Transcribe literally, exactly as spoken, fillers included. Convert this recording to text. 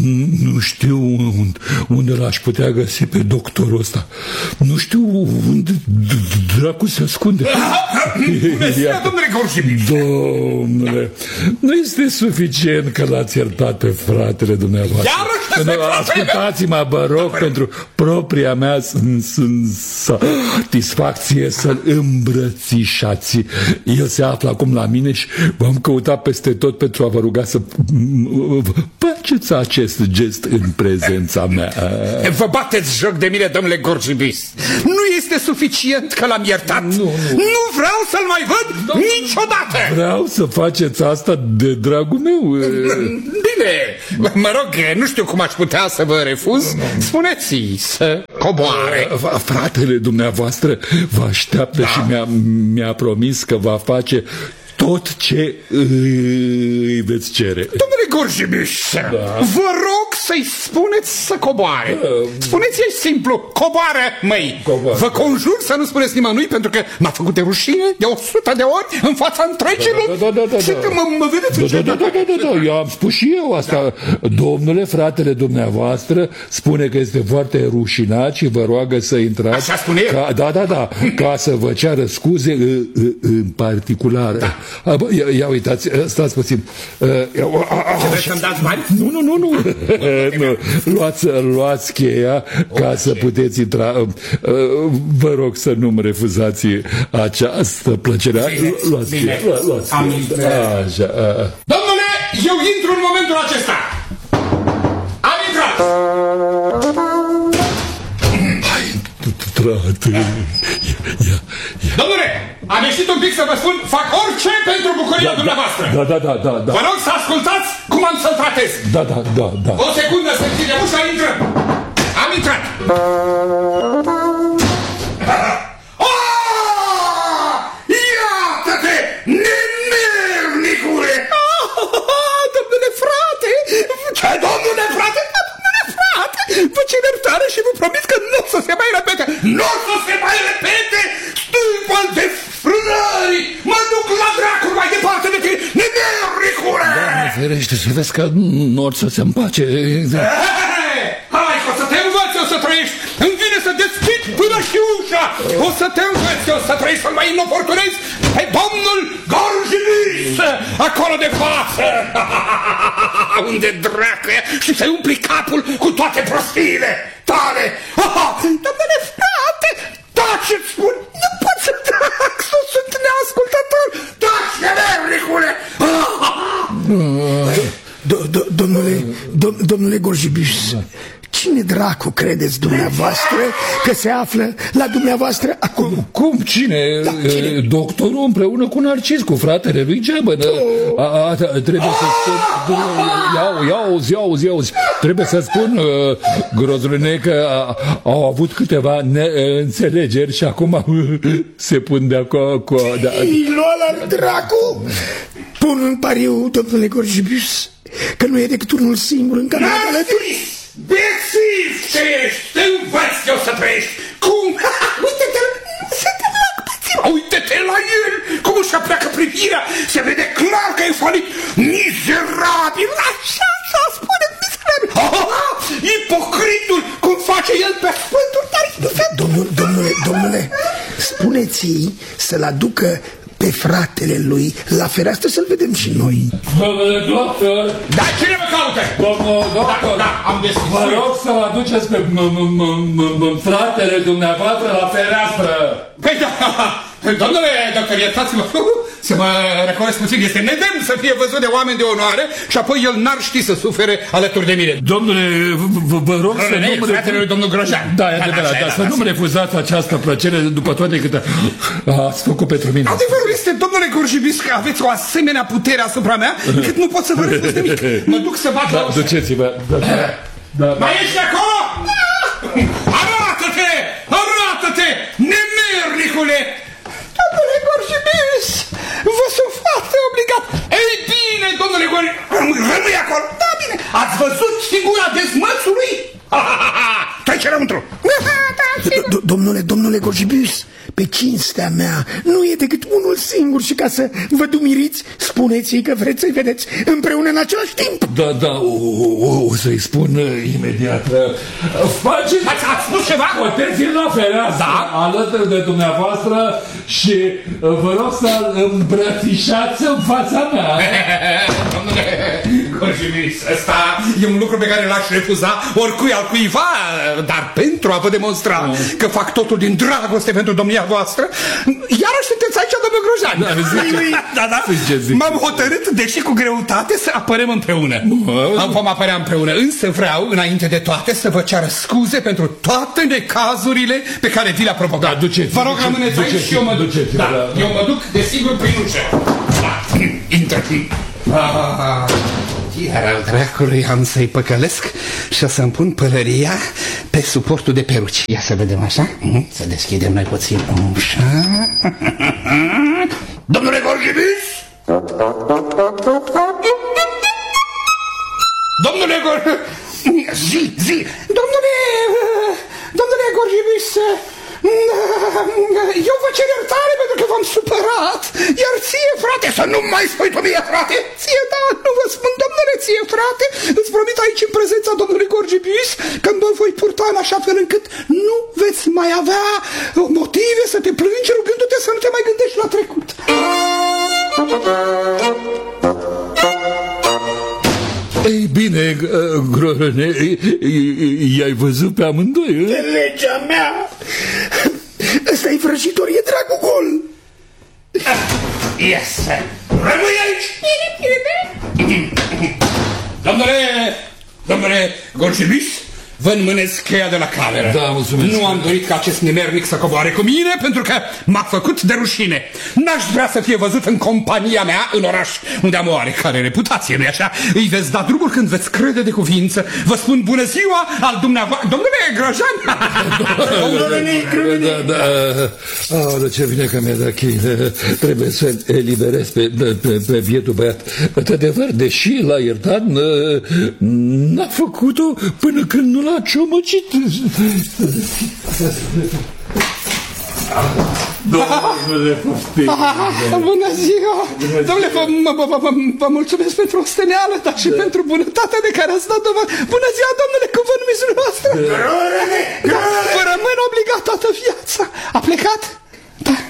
Nu știu unde, unde l-aș putea găsi pe doctorul ăsta. Nu știu unde dracu se ascunde. Bună ziua, domnule Gorjibis. Domnule, nu este suficient că l-ați iertat pe fratele dumneavoastră. Ascultați-mă, vă rog, pentru propria mea satisfacție să-l îmbrățișați. El se află acum la mine și v-am căutat peste tot pentru a vă ruga să faceți acest gest în prezența mea. Vă bateți joc de mine, domnule Gorjibis. Nu este suficient că l-am iertat. Nu, nu. Nu vreau să-l mai văd Domnul, niciodată. Vreau să faceți asta de dragul meu. Bine, mă rog, nu știu cum aș putea să vă refuz. Spuneți-i să coboare. Fratele dumneavoastră vă așteaptă da. și mi-a, mi-a promis că va face tot ce îi veți cere. Domnule Gorjibis, da. vă rog să-i spuneți să coboare. Da. Spuneți-i simplu, coboară, măi. Coboară. Vă conjur să nu spuneți nimănui, pentru că m-a făcut de rușine de o sută de ori în fața întregilor. Da, da, da, da, da, da. Mă, mă vedeți? Da, da, da, da, da, da. Eu am spus și eu asta. Da. Domnule, fratele dumneavoastră spune că este foarte rușinat și vă roagă să intrați. Așa spune ca, Da, da, da. Ca să vă ceară scuze în particular. Da. A, bă, ia, ia uitați, stați puțin. Trebuie să-mi dați bani? Nu, nu, nu, nu. nu. Luați, luați cheia ca okay. să puteți intra. Vă rog să nu-mi refuzați această plăcere. Bine, luați bine. cheia. Luați cheia. Așa. Domnule, eu intru în momentul acesta. Am intrat. Ai intrat. Ia, ia, ia. Domnule, am ieșit un pic să vă spun, fac orice pentru bucuria da, dumneavoastră. Da, da, da, da, da. Vă rog să ascultați cum am să-l tratez. Da, da, da, da. O secundă să închide ușa, intrăm. Am intrat. Oh! Iată-te, nemernicule! Oh, domnule frate! Ce, domnule frate? Domnule frate! Vă cer iertare și vă promit că nu o să se mai repete. Nu o să se mai repete! Stâmpăl de frânări! Mă duc la dracul mai departe de tine, nemernicule! Doamne ferește, să vezi că nu or să se împace. Hai, că o să te învăț eu să trăiești. Îmi vine să deschid până și ușa. O să te învăț eu să trăiești, să-l mai inoportunezi pe domnul Gorjibis, acolo de față. Unde dracu e? Și să-i umpli capul cu toate prostiile tale. Domnule frate, taci-ți spun, nu pot să tac, sunt neascultător. Taci, nemernicule. Domnule, domnule Gorjibis, cine dracu credeți dumneavoastră că se află la dumneavoastră acum? Cum? Cine? Da, cine? Doctorul împreună cu Narcis, cu fratele lui Geamăn. A, a, trebuie să spun... Iau, iauzi, iauzi, iauzi. Trebuie să spun, uh, grozăline, că a, au avut câteva neînțelegeri și acum se pun de acolo. Da. Lola dracu! Pun în pariu, domnule Gorjibis, că nu e decât unul singur în care a alături. Bețiv ce ești! Te învăț eu să trăiești! Cum? Uite-te la... Uite-te la el! Cum își apleacă privirea! Se vede clar că e falit! Mizerabil! Așa s-a spune, mizerabil! Ipocritul! Cum face el pe sfântul tare! Domnule, domnule, spuneți-i să-l aducă pe fratele lui la fereastră să-l vedem și noi. Domnule doctor! Da, cine mă caută? Domnul doctor! Da, da, am deschis. Vă rog să mă aduceți pe fratele dumneavoastră la fereastră. Păi da, domnule doctor, iertați-mă, să mă recolesc puțin, este nedemn să fie văzut de oameni de onoare și apoi el n-ar ști să sufere alături de mine. Domnule, vă rog să nu... Fratele lui domnul Grăjean. Da, e adevărat, dar să nu-mi refuzați această plăcere după toate câte ați făcut pentru mine. Adevărul este, domnule Gorjibis, că aveți o asemenea putere asupra mea, încât nu pot să vă refuz nimic. Mă duc să bat la ușă. Duceți-vă. Mai ești acolo? Arată-te! Arată-te! Nemernicule! Domnule Gorjibis, vă sunt foarte obligat. Ei bine, domnule Gorjibis, rămâi acolo. Da, bine. Ați văzut figura dezmățului? Trece înăuntru. Domnule, domnule Gorgibius, pe cinstea mea, nu e decât unul singur și ca să vă dumiriți, spuneți-i că vreți să-i vedeți împreună în același timp. Da, da, o, o, o să-i spun imediat. Faceți... Ați, ați spus ceva? Puteți la fereastră, da? Alături de dumneavoastră și vă rog să îmbrățișați în fața mea. Domnule Gorgibius, ăsta e un lucru pe care l-aș refuza oricui al cuiva, dar pentru a vă demonstra mm. că fac totul din dragoste pentru domnia voastră, iarăși sunteți aici, domnul Grojan. Da, zice, da, da. Zice, zice. M-am hotărât, deși cu greutate, să apărăm împreună. Mă. Vom apărea împreună, însă vreau, înainte de toate, să vă ceară scuze pentru toate necazurile pe care vi le-a provocat. Da, duceți, vă rog, rămâneți aici și eu mă duc. Duceți, da, da, eu mă duc, desigur, prin ușă. Da, intră. Ah, iar al dracului am să-i păcălesc și o să-mi pun pălăria pe suportul de peruci. Ia să vedem așa. Să deschidem noi puțin ușa. Domnule Gorgibius! Domnule Gorgibius! Zi, zi! Domnule... Domnule Gorgibius... Eu vă cer iertare pentru că v-am supărat. Iar ție, frate, să nu mai spui tu mie, frate. Ție, da, nu vă spun, domnule, ție, frate. Îți promit aici în prezența domnului Gorgibius că mă voi purta în așa fel încât nu veți mai avea motive să te plângi rugându-te să nu te mai gândești la trecut. Ei bine, Grorane, i-ai văzut pe amândoi, de legea mea. Ăsta-i vrăjitor, e dragul gol. Yes, rămâi aici. Domnule, domnule Gorgibius, vă înmânez cheia de la cameră. Da, mulțumesc. Nu am dorit ca acest nemernic să coboare cu mine pentru că m-a făcut de rușine. N-aș vrea să fie văzut în compania mea în oraș, unde am oarecare reputație, nu-i așa? Îi veți da drumul când veți crede de cuvință. Vă spun bună ziua al dumneavoastră. Domnule Grojan! Da, da. Aoleu, ce bine că mi-a dat cheile. Trebuie să eliberez pe, pe, pe bietul băiat. Într-adevăr, deși l-a iertat, n-a făcut-o până când nu l-a ciomăcit. Domnule, bună ziua! Domnule, vă, vă, vă, vă mulțumesc pentru osteneală, dar și pentru bunătatea de care ați dat dovadă. Bună ziua, domnule, cum vă numiți dumneavoastră? Grorane! Vă